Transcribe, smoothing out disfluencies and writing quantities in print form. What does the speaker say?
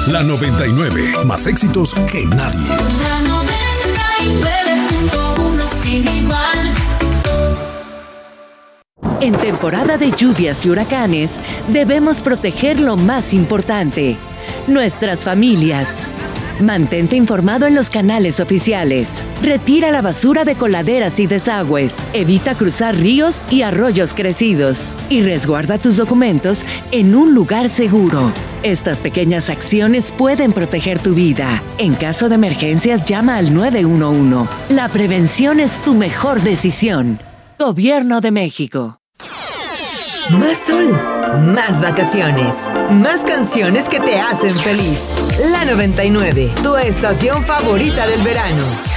La 99, más éxitos que nadie. La 99.1 sin igual. En temporada de lluvias y huracanes, debemos proteger lo más importante, nuestras familias. Mantente informado en los canales oficiales. Retira la basura de coladeras y desagües. Evita cruzar ríos y arroyos crecidos. Y resguarda tus documentos en un lugar seguro. Estas pequeñas acciones pueden proteger tu vida. En caso de emergencias, llama al 911. La prevención es tu mejor decisión. Gobierno de México. Más sol, más vacaciones, más canciones que te hacen feliz. La 99, tu estación favorita del verano.